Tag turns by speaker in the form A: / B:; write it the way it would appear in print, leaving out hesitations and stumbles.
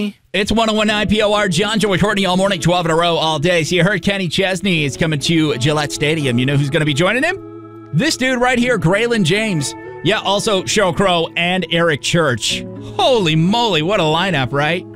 A: Chesney.
B: It's 101.9 POR. John, Joey, Courtney all morning, 12 in a row all day. So you heard Kenny Chesney is coming to Gillette Stadium. You know who's going to be joining him? This dude right here, Graylin James. Yeah, also Sheryl Crow and Eric Church. Holy moly, what a lineup, right?